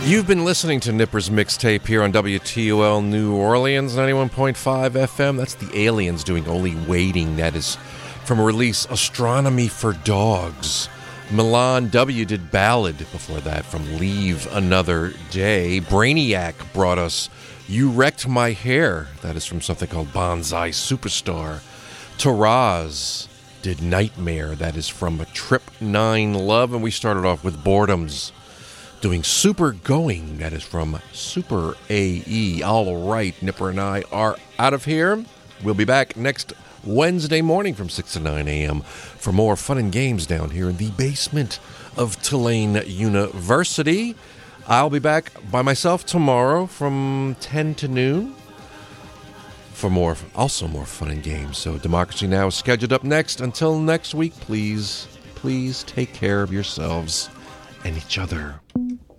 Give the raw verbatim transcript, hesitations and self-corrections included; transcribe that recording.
You've been listening to Nipper's Mixtape here on W T O L New Orleans, ninety-one point five F M. That's the Aliens doing Only Waiting. That is from a release, Astronomy for Dogs. Milan W. did Ballad before that from Leave Another Day. Brainiac brought us You Wrecked My Hair. That is from something called Bonsai Superstar. Taraz did Nightmare. That is from a Trip nine Love. And we started off with Boredoms doing Super Going. That is from Super A E. All right, Nipper and I are out of here. We'll be back next Wednesday morning from six to nine a.m. for more fun and games down here in the basement of Tulane University. I'll be back by myself tomorrow from ten to noon for more, also more fun and games. So Democracy Now! Is scheduled up next. Until next week, please, please take care of yourselves and each other.